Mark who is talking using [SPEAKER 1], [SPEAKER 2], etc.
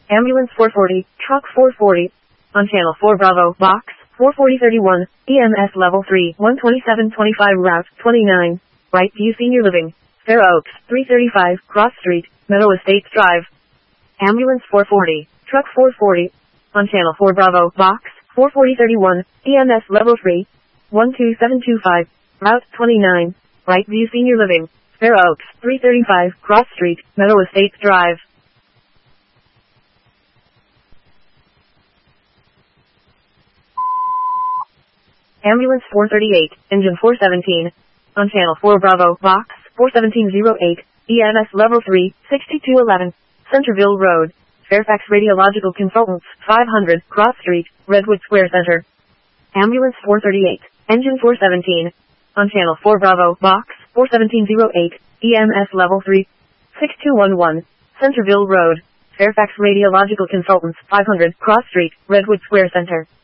[SPEAKER 1] Ambulance 440, Truck 440. On Channel 4 Bravo, Box 44031, EMS Level 3, 12725 Route 29, Brightview Senior Living, Fair Oaks, 335, Cross Street, Meadow Estates Drive. Ambulance 440, Truck 440. On Channel 4 Bravo, Box 44031, EMS Level 3, 12725, Route 29, Brightview Senior Living, Fair Oaks, 335, Cross Street, Meadow Estates Drive. Ambulance 438, Engine 417. On Channel 4 Bravo, Box 41708, EMS Level 3, 6211, Centerville Road, Fairfax Radiological Consultants, 500, Cross Street, Redwood Square Center. Ambulance 438, Engine 417. On Channel 4 Bravo, Box 41708, EMS Level 3, 6211, Centerville Road, Fairfax Radiological Consultants, 500, Cross Street, Redwood Square Center.